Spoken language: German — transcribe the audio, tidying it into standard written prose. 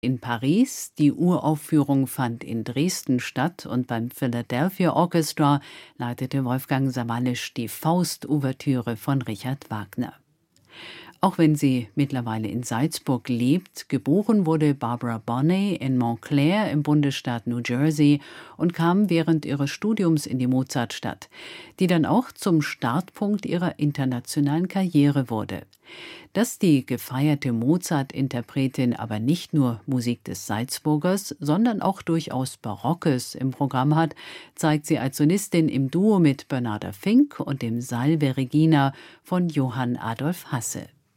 in Paris, die Uraufführung fand in Dresden statt und beim Philadelphia Orchestra leitete Wolfgang Sawallisch die Faust-Ouvertüre von Richard Wagner. Auch wenn sie mittlerweile in Salzburg lebt, geboren wurde Barbara Bonney in Montclair im Bundesstaat New Jersey und kam während ihres Studiums in die Mozartstadt, die dann auch zum Startpunkt ihrer internationalen Karriere wurde. Dass die gefeierte Mozart-Interpretin aber nicht nur Musik des Salzburgers, sondern auch durchaus Barockes im Programm hat, zeigt sie als Solistin im Duo mit Bernarda Fink und dem Salve Regina von Johann Adolf Hasse.